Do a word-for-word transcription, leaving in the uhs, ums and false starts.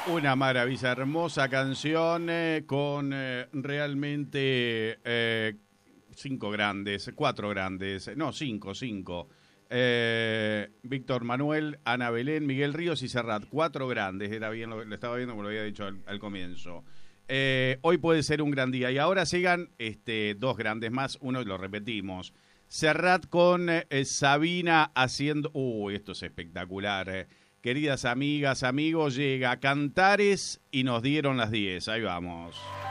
Una maravilla, hermosa canción eh, con eh, realmente eh, cinco grandes, cuatro grandes, no, cinco, cinco. Eh, Víctor Manuel, Ana Belén, Miguel Ríos y Serrat, cuatro grandes, era bien, lo, lo estaba viendo como lo había dicho al, al comienzo. Eh, hoy puede ser un gran día y ahora sigan este, dos grandes más, uno lo repetimos. Serrat con eh, Sabina haciendo... Uy, esto es espectacular, eh. Queridas amigas, amigos, llega Cantares y nos dieron las diez. Ahí vamos.